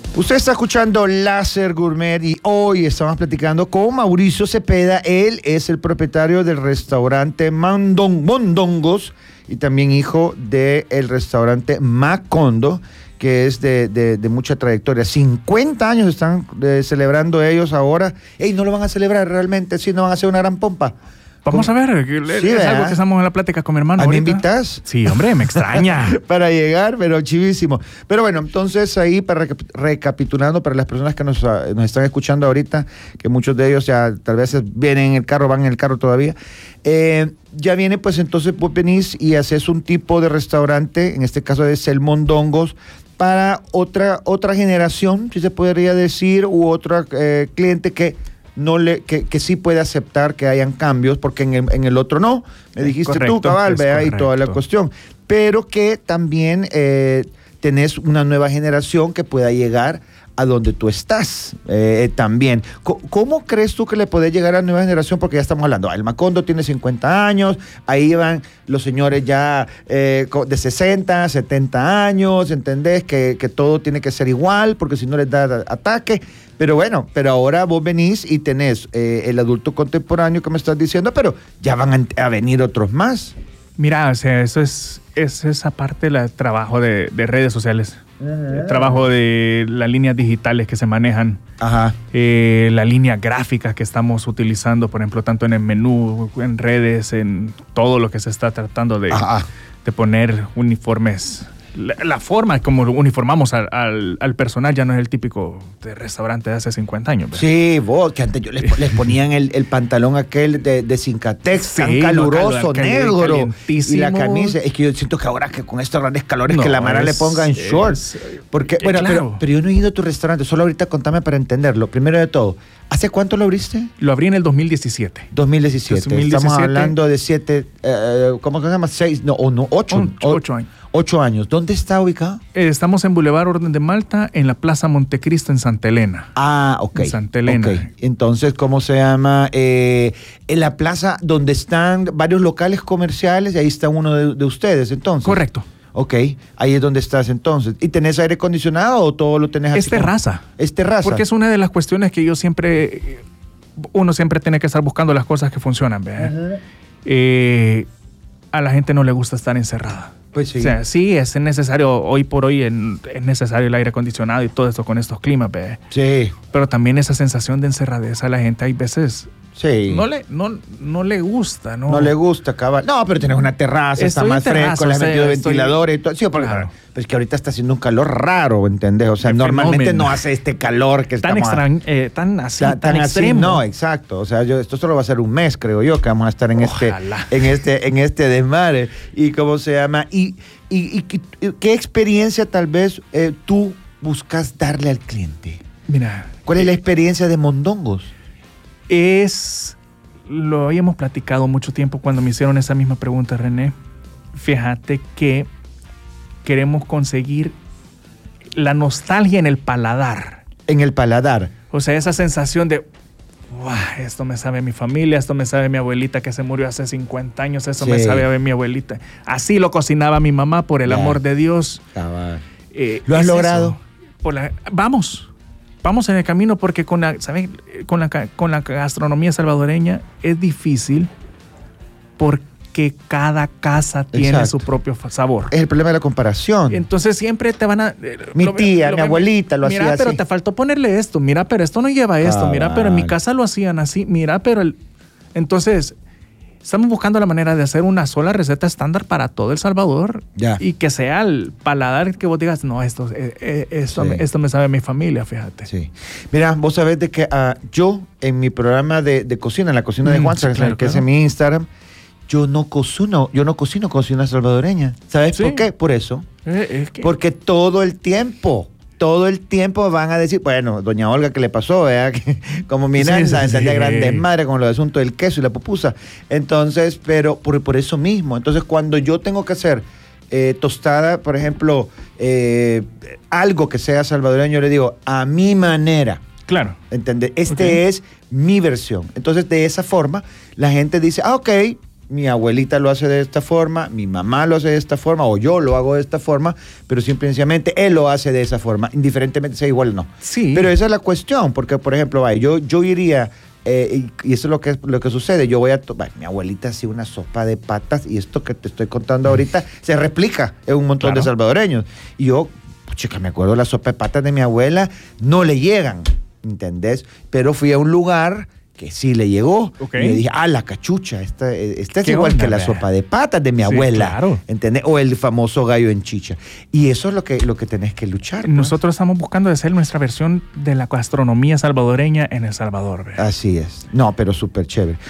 Usted está escuchando Láser Gourmet y hoy estamos platicando con Mauricio Cepeda. Él es el propietario del restaurante Mondongos y también hijo del restaurante Macondo, que es de mucha trayectoria. 50 años están celebrando ellos ahora. Ey, ¿no lo van a celebrar realmente? ¿Sí, no van a hacer una gran pompa? Vamos a ver, sí, es algo que estamos en la plática con mi hermano. ¿Me invitas? Sí, hombre, me extraña. Para llegar, pero chivísimo. Pero bueno, entonces ahí, para recapitulando, para las personas que nos están escuchando ahorita, que muchos de ellos ya tal vez vienen en el carro, van en el carro todavía, ya viene, pues entonces vos venís y haces un tipo de restaurante, en este caso es el Mondongos, para otra generación, si se podría decir, u otro cliente que sí puede aceptar que hayan cambios, porque en el otro no, me dijiste correcto, tú, cabal, vea, y toda la cuestión, pero que también tenés una nueva generación que pueda llegar a donde tú estás también. ¿Cómo crees tú que le podés llegar a la nueva generación? Porque ya estamos hablando, el Macondo tiene 50 años, ahí van los señores ya de 60, 70 años, ¿entendés? Que todo tiene que ser igual, porque si no les da ataque. Pero bueno, pero ahora vos venís y tenés el adulto contemporáneo que me estás diciendo, pero ya van a venir otros más. Mira, o sea, eso es esa parte del trabajo de redes sociales. El trabajo de las líneas digitales que se manejan, las líneas gráficas que estamos utilizando, por ejemplo, tanto en el menú, en redes, en todo lo que se está tratando de poner uniformes. La forma como uniformamos al personal ya no es el típico de restaurante de hace 50 años. ¿verdad? Sí, vos, que antes yo les ponían el pantalón aquel de Cincatex, sí, tan caluroso, negro, y la camisa. Es que yo siento que ahora que con estos grandes calores que la mara le pongan shorts. Porque, bueno, claro. pero yo no he ido a tu restaurante, solo ahorita contame para entenderlo. Primero de todo, ¿hace cuánto lo abriste? Lo abrí en el 2017. 2017. Estamos hablando de 7, ¿cómo se llama? 6, no, 8. 8 años. 8 años. ¿Dónde está ubicado? Estamos en Boulevard Orden de Malta, en la Plaza Montecristo, en Santa Elena. Ah, ok. En Santa Elena. Okay. Entonces, ¿cómo se llama? En la plaza donde están varios locales comerciales, y ahí está uno de ustedes, entonces. Correcto. Ok, ahí es donde estás entonces. ¿Y tenés aire acondicionado o todo lo tenés así? Es terraza. Es terraza. Porque es una de las cuestiones que uno siempre tiene que estar buscando las cosas que funcionan, ¿verdad? A la gente no le gusta estar encerrada. Pues sí. O sea, sí, es necesario, hoy por hoy es necesario el aire acondicionado y todo esto con estos climas, ¿ve? Sí. Pero también esa sensación de encerradez a la gente hay veces sí. no le gusta, ¿no? No le gusta, cabal. No, pero tenés una terraza, está más fresco, le has metido ventiladores y todo. Sí, porque claro. Pero es que ahorita está haciendo un calor raro, ¿entendés? O sea, normalmente no hace este calor que tan estamos... tan extremo. No, exacto. O sea, esto solo va a ser un mes, creo yo, que vamos a estar en este desmadre. ¿Y cómo se llama? ¿Y qué experiencia tal vez tú buscas darle al cliente? Mira. ¿Cuál es la experiencia de Mondongos? Lo habíamos platicado mucho tiempo cuando me hicieron esa misma pregunta, René. Fíjate que queremos conseguir la nostalgia en el paladar. En el paladar. O sea, esa sensación de, wow, esto me sabe a mi familia, esto me sabe a mi abuelita que se murió hace 50 años, eso me sabe a mi abuelita. Así lo cocinaba mi mamá, por el amor de Dios. ¿Lo has logrado? Vamos en el camino porque con la gastronomía salvadoreña es difícil porque cada casa tiene su propio sabor. Es el problema de la comparación. Entonces siempre te van a... mi abuelita lo hacía así. Mira, pero te faltó ponerle esto. Mira, pero esto no lleva esto. Mira, pero en mi casa lo hacían así. Mira, pero... Entonces... Estamos buscando la manera de hacer una sola receta estándar para todo El Salvador y que sea el paladar que vos digas, no, esto me sabe a mi familia, fíjate. Sí. Mira, vos sabés de que yo en mi programa de cocina, en la cocina de Juan, que es en mi Instagram, yo no cocino cocina salvadoreña. ¿Sabes por qué? Por eso. Porque todo el tiempo van a decir, bueno, doña Olga, ¿qué le pasó? Que como mi nanza encendía grandes madres con los asuntos del queso y la pupusa. Entonces, pero por eso mismo. Entonces, cuando yo tengo que hacer tostada, por ejemplo, algo que sea salvadoreño, yo le digo, a mi manera. Claro. ¿Entendés? Es mi versión. Entonces, de esa forma, la gente dice, ok, mi abuelita lo hace de esta forma, mi mamá lo hace de esta forma, o yo lo hago de esta forma, pero simplemente él lo hace de esa forma, indiferentemente sea igual o no. Sí. Pero esa es la cuestión, porque, por ejemplo, yo iría, y eso es lo que sucede, yo voy a mi abuelita hacía una sopa de patas, y esto que te estoy contando ahorita se replica en un montón de salvadoreños. Y yo, chica, me acuerdo la sopa de patas de mi abuela, no le llegan, ¿entendés? Pero fui a un lugar que sí le llegó. Okay. Y le dije, la cachucha, esta es igual que la sopa de patas de mi abuela. Claro. ¿Entendés? O el famoso gallo en chicha. Y eso es lo que tenés que luchar. Pues. Nosotros estamos buscando hacer nuestra versión de la gastronomía salvadoreña en El Salvador. ¿Verdad? Así es. No, pero súper chévere.